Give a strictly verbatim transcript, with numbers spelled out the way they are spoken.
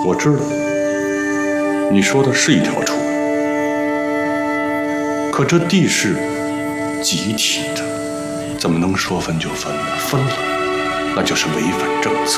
我知道，你说的是一条出路，可这地是集体的，怎么能说分就分呢？分了，那就是违反政策。